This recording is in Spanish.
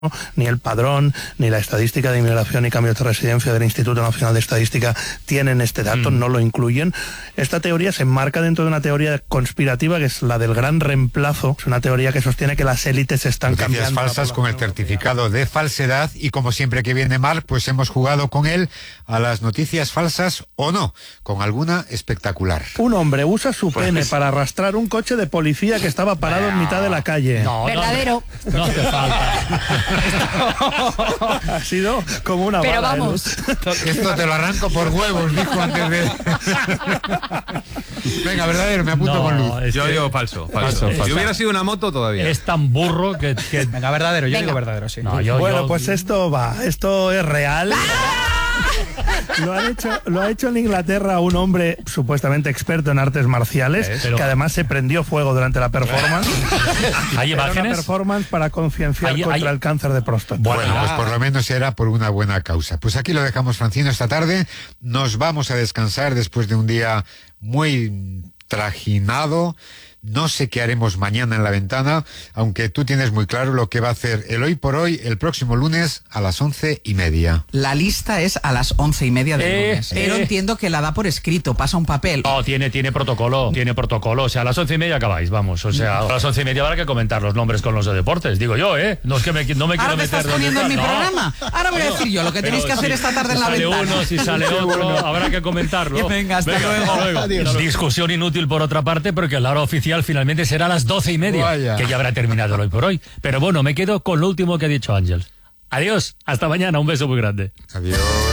Ni el padrón, ni la estadística de inmigración y cambios de residencia del Instituto Nacional de Estadística tienen este dato, no lo incluyen. Esta teoría se enmarca dentro de una teoría conspirativa que es la del gran reemplazo. Es una teoría que sostiene que las élites están cambiando. Noticias falsas con el certificado de falsedad, y como siempre que viene Marc, pues hemos jugado con él a las noticias falsas o no, con alguna espectacular. Un hombre usa su pene para arrastrar un coche de policía que estaba parado en mitad de la calle. Verdadero. No hace falta. Ha sido como una Pero bala, vamos. Esto te lo arranco por huevos, dijo antes de... Venga, verdadero, me apunto con luz. Yo digo falso. Si hubiera sido una moto todavía. Es tan burro que... Venga, verdadero, yo digo verdadero, sí. No, pues esto es real. Lo ha hecho en Inglaterra un hombre supuestamente experto en artes marciales, que además se prendió fuego durante la performance. ¿Hay imágenes? Una performance para concienciar contra el cáncer de próstata. Bueno, pues por lo menos era por una buena causa. Pues aquí lo dejamos, Francino, esta tarde. Nos vamos a descansar después de un día muy trajinado. No sé qué haremos mañana en La Ventana, aunque tú tienes muy claro lo que va a hacer el Hoy por Hoy el próximo lunes a las 11:30. La lista es a las 11:30 del lunes. Pero entiendo que la da por escrito, pasa un papel. No, tiene protocolo, o sea, a las 11:30 acabáis, vamos, o sea, a las 11:30 habrá que comentar los nombres con los de deportes, digo yo, no es que no me quiero meter. Ahora me estás poniendo en mi programa. Ahora voy a decir yo lo que tenéis que hacer esta tarde en La Ventana. Sale uno, si sale otro, habrá que comentarlo. Venga, hasta luego. Adiós. Discusión inútil por otra parte, porque la hora oficial finalmente será a las 12:30, Vaya. que ya habrá terminado el Hoy por Hoy. Pero bueno, me quedo con lo último que ha dicho Ángel. Adiós, hasta mañana, un beso muy grande. Adiós.